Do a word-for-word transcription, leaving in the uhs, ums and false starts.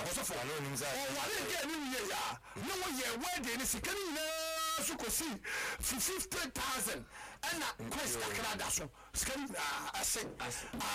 osofo ano nim za o wale ge ni ye ya no wo ye wedding ni sikani na su ko si fifty thousand ana quest akra da so sikani ase